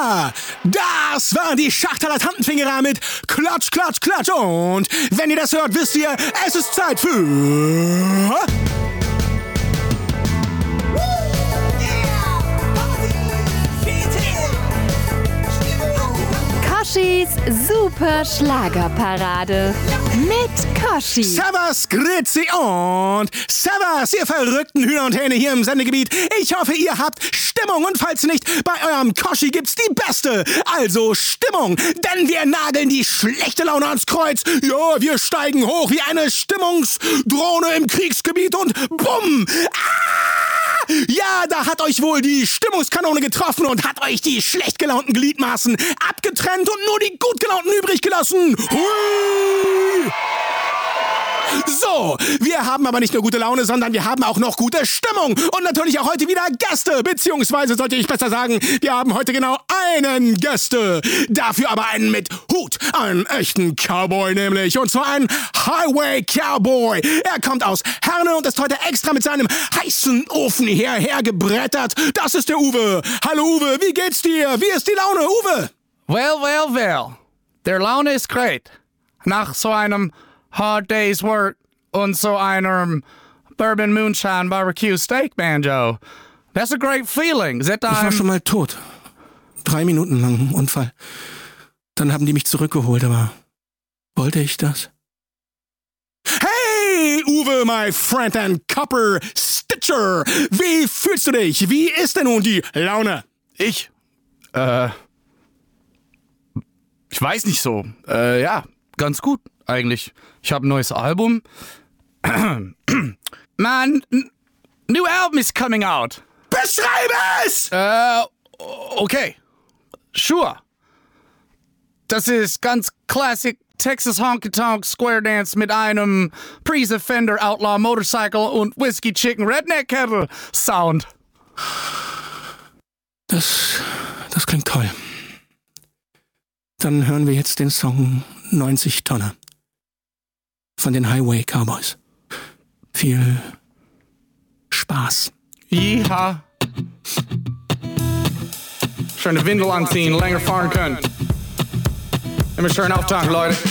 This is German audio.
Ja, das waren die Schachtaler Tantenfingerer mit Klatsch, Klatsch, Klatsch. Und wenn ihr das hört, wisst ihr, es ist Zeit für... Koschis Super Schlagerparade mit Koschi. Servus, Grüezi und Servus, ihr verrückten Hühner und Hähne hier im Sendegebiet. Ich hoffe, ihr habt Stimmung und falls nicht, bei eurem Koschi gibt's die beste. Also Stimmung, denn wir nageln die schlechte Laune ans Kreuz. Ja, wir steigen hoch wie eine Stimmungsdrohne im Kriegsgebiet und bumm! Ja, da hat euch wohl die Stimmungskanone getroffen und hat euch die schlecht gelaunten Gliedmaßen abgetrennt und nur die gut gelaunten übrig gelassen. Hui! So, wir haben aber nicht nur gute Laune, sondern wir haben auch noch gute Stimmung. Und natürlich auch heute wieder Gäste, beziehungsweise sollte ich besser sagen, wir haben heute genau einen Gäste. Dafür aber einen mit Hut, einen echten Cowboy nämlich. Und zwar einen Highway Cowboy. Er kommt aus Herne und ist heute extra mit seinem heißen Ofen hierher gebrettert. Das ist der Uwe. Hallo Uwe, wie geht's dir? Wie ist die Laune, Uwe? Well. Der Laune ist great. Nach so einem Hard Day's Work und so einem Bourbon Moonshine Barbecue Steak Banjo. That's a great feeling. Ich war schon mal tot. 3 Minuten lang im Unfall. Dann haben die mich zurückgeholt, aber wollte ich das? Hey, Uwe, my friend and Copper Stitcher. Wie fühlst du dich? Wie ist denn nun die Laune? Ich weiß nicht so. Ja, ganz gut eigentlich. Ich habe ein neues Album. Man, new album is coming out. Beschreib es! Okay. Sure. Das ist ganz Classic Texas Honky Tonk Square Dance mit einem Priest Fender Outlaw Motorcycle und Whiskey Chicken Redneck Kettle Sound. Das klingt toll. Dann hören wir jetzt den Song 90 Tonner von den Highway Cowboys. Viel Spaß. Ja. Schöne Windel anziehen, länger fahren können. Immer schön auftanken, Leute.